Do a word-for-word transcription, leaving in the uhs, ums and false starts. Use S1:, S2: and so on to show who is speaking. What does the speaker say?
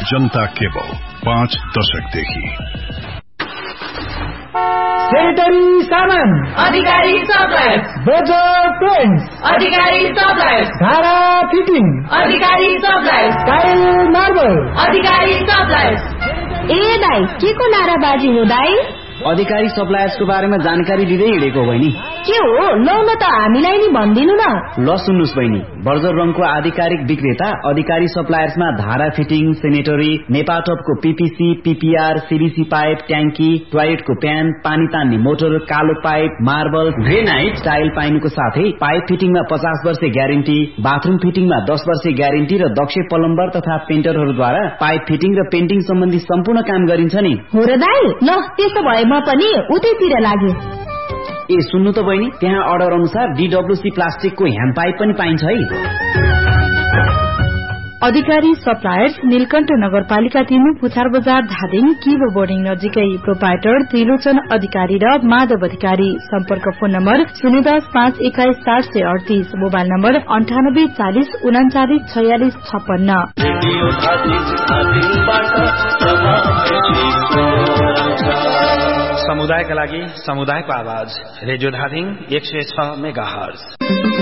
S1: जनता cable पाँच दशकदेखि।
S2: Sanitary सामान
S3: अधिकारी सप्लायर्स,
S2: बजार पेन्ट्स
S3: अधिकारी सप्लायर्स,
S2: धारा फिटिङ
S3: अधिकारी सप्लायर्स,
S2: टाइल मार्बल
S3: अधिकारी सप्लायर्स।
S4: ए दाइ के को नाराबाजी हो दाइ?
S5: अधिकारी सप्लायर्सको बारेमा जानकारी दिँदै हिँडेको बहिनी।
S4: के हो लौ न त हामीलाई नि भन्दिनु न।
S5: ल सुन्नुस् बहिनी, बर्जर रङको आधिकारिक विक्रेता अधिकारी सप्लायर्समा धारा fitting, sanitary, नेपाटपको PPC, PPR, CBC pipe, ट्याङ्की, टोयलेटको प्यान, पानी तान्ने मोटर, कालो पाइप, मार्बल, ग्रेनाइट, टाइल पाइनुको साथै पाइप फिटिङमा पचास वर्ष ग्यारेन्टी, बाथरूम फिटिङमा दस वर्ष ग्यारेन्टी र दक्ष प्लम्बर तथा पेन्टरहरूद्वारा पाइप फिटिङ र पेन्टिङ सम्बन्धी सम्पूर्ण काम गरिन्छ नि।
S4: हो र दाइ, ल त्यसो भए म पनि उतैतिर लाग्यो।
S5: ए सुन्नु त बहिनी, त्यहाँ अर्डर अनुसार डीडब्ल्यूसी प्लास्टिकको ह्यान्ड पाइप पनि पाइन्छ है।
S6: अधिकारी सप्लायर्स, नीलकण्ठ नगरपालिका तीन, पुछार बजार, धादिङ, किब बोर्डिङ नजिकै। प्रोपाइटर त्रिलोचन अधिकारी र माधव अधिकारी। सम्पर्क फोन नम्बर शून्य दस पाँच एक्काइस चार सय अडतीस, मोबाइल नम्बर अन्ठानब्बे चालिस उनाचालिस छयालिस छप्पन्न।
S7: समुदायका लागि समुदायको आवाज, रेडियो धादिङ एक सय छ मेगा हर्ज।